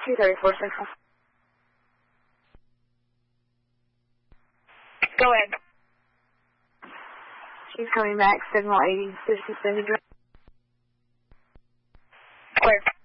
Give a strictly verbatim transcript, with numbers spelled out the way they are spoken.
two thirty-four Central. Go ahead. She's coming back, signal eighty, fifty, Cindy. Clear.